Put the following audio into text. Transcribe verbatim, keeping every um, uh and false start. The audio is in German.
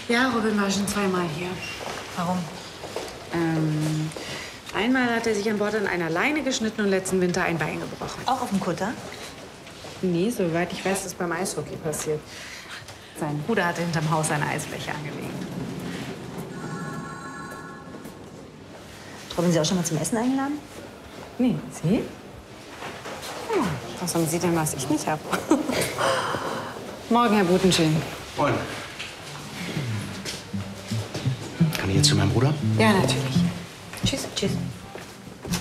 Ja, Robin war schon zweimal hier. Warum? Ähm, einmal hat er sich an Bord an einer Leine geschnitten und letzten Winter ein Bein gebrochen. Auch auf dem Kutter? Nee, soweit ich weiß, ist beim Eishockey passiert. Sein Bruder hatte hinterm Haus eine Eisfläche angelegt. Wurden Sie auch schon mal zum Essen eingeladen? Nee, Sie? Oh, was haben Sie denn, was ich nicht habe? Morgen, Herr Butenschön. Moin. Kann ich jetzt zu meinem Bruder? Ja, natürlich. Tschüss. Tschüss.